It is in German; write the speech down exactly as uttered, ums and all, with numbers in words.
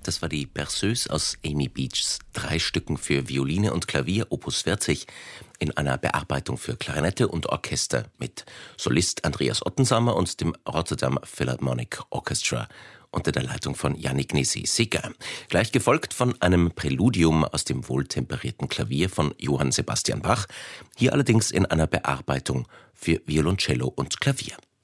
Das war die Berceuse aus Amy Beachs drei Stücken für Violine und Klavier Opus vierzig in einer Bearbeitung für Klarinette und Orchester mit Solist Andreas Ottensamer und dem Rotterdam Philharmonic Orchestra unter der Leitung von Yannick Nézet-Séguin. Gleich gefolgt von einem Präludium aus dem wohltemperierten Klavier von Johann Sebastian Bach, hier allerdings in einer Bearbeitung für Violoncello und Klavier.